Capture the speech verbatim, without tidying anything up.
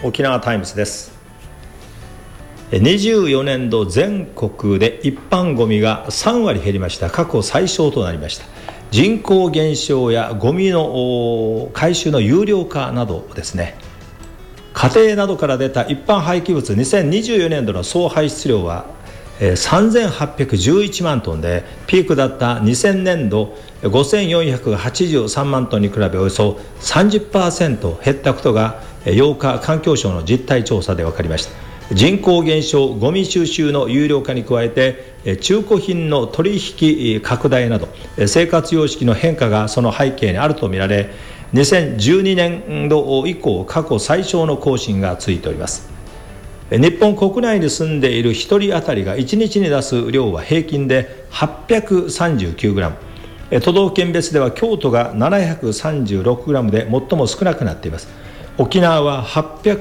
沖縄タイムズです。にじゅうよねんど全国で一般ゴミがさんわり減りました。過去最小となりました。人口減少やゴミの回収の有料化などですね。家庭などから出た一般廃棄物にせんにじゅうよねんどの総排出量はさんぜんはっぴゃくじゅういちまんトンで、ピークだったにせんねんどごせんよんひゃくはちじゅうさんまんトンに比べおよそ さんじゅっパーセント 減ったことがようか環境省の実態調査で分かりました。人口減少、ゴミ収集の有料化に加えて中古品の取引拡大など生活様式の変化がその背景にあるとみられ、にせんじゅうにねんど以降過去最小の更新が続いております。日本国内に住んでいるひとり当たりがいちにちに出す量は平均で はっぴゃくさんじゅうきゅうグラム、都道府県別では京都が ななひゃくさんじゅうろくグラムで最も少なくなっています。沖縄ははっぴゃく